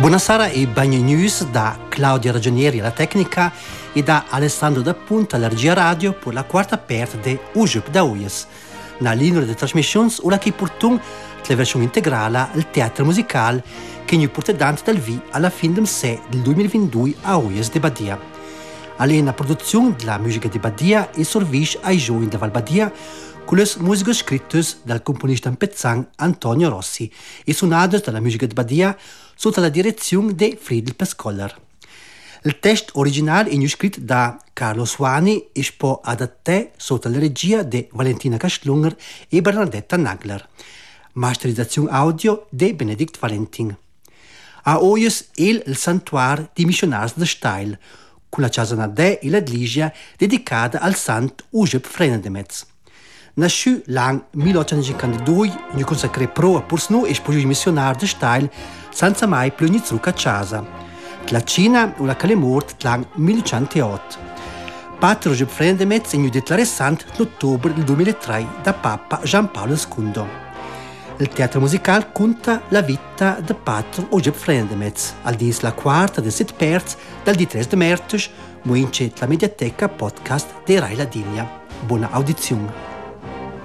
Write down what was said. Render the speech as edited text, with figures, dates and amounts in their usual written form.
Buonasera e bagni news da Claudia Ragionieri alla tecnica e da Alessandro da Punta alla regia radio per la quarta parte di Ujup da Uyes. Na linea di trasmissioni ora che portano la versione integrale il teatro musicale che noi porta dante dal vi alla fine del sé del 2022 a Uyes de Badia. Alle una produzione della musica di Badia e servizio ai giovani da Val Badia con le musiche scritte dal componista pezzan Antonio Rossi e suonate dalla musica di Badia sotto la direzione di Friedel Pescoller. Il testo originale è scritto da Carlo Suani e poi adattato sotto la regia di Valentina Kaschlunger e Bernadetta Nagler. Masterizzazione audio di Benedict Valentin. A Oyes è il santuario di missionari de Steil, con la casa Nadè e la Ligia dedicata al santo Ujup Frenedemetz. Nasciuto l'anno 1852, noi consacré pro a Pursnu e spoggi missionari de Steil senza mai più a casa. La Cina o la Calemort l'anno 1908. Pater Ujup Frenedemetz è dichiarato santo nell'ottobre del 2003 da Papa Giampaolo II. Il teatro musicale conta la vita del Pater Ujup Frenedemetz, al dis la quarta del 7 perz dal 3 di marzo, muince la mediateca podcast di Rai Ladinia. Buona audizione.